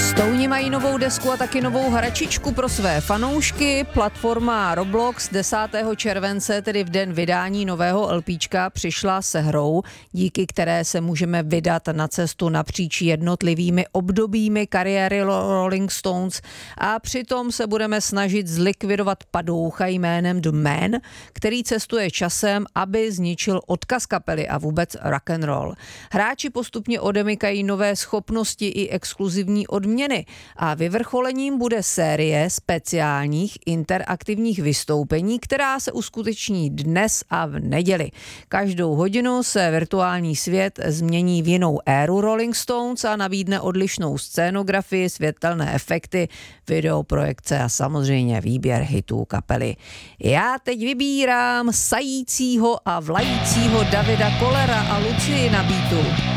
Stouni mají novou desku a taky novou hračičku pro své fanoušky. Platforma Roblox 10. července, tedy v den vydání nového LPčka, přišla se hrou, díky které se můžeme vydat na cestu napříč jednotlivými obdobími kariéry Rolling Stones a přitom se budeme snažit zlikvidovat padoucha jménem The Man, který cestuje časem, aby zničil odkaz kapely a vůbec rock and roll. Hráči postupně odemykají nové schopnosti i exkluzivní odměny a vyvrcholením bude série speciálních interaktivních vystoupení, která se uskuteční dnes a v neděli. Každou hodinu se virtuální svět změní v jinou éru Rolling Stones a nabídne odlišnou scénografii, světelné efekty, videoprojekce a samozřejmě výběr hitů kapely. Já teď vybírám sajícího a vlajícího Davida Kollera a Lucii na beatu.